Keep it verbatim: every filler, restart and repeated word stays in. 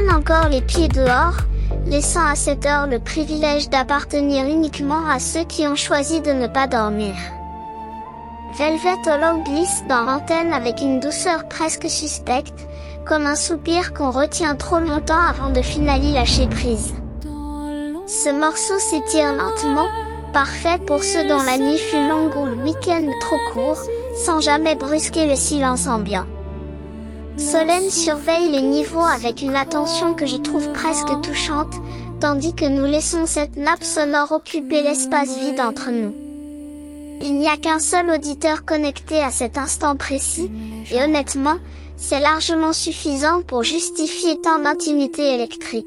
traîne encore les pieds dehors, laissant à cette heure le privilège d'appartenir uniquement à ceux qui ont choisi de ne pas dormir. Velvet Hollow glisse dans l'antenne avec une douceur presque suspecte, comme un soupir qu'on retient trop longtemps avant de finalement lâcher prise. Ce morceau s'étire lentement, parfait pour ceux dont la nuit fut longue ou le week-end trop court, sans jamais brusquer le silence ambiant. Solène surveille les niveaux avec une attention que je trouve presque touchante, tandis que nous laissons cette nappe sonore occuper l'espace vide entre nous. Il n'y a qu'un seul auditeur connecté à cet instant précis, et honnêtement, c'est largement suffisant pour justifier tant d'intimité électrique.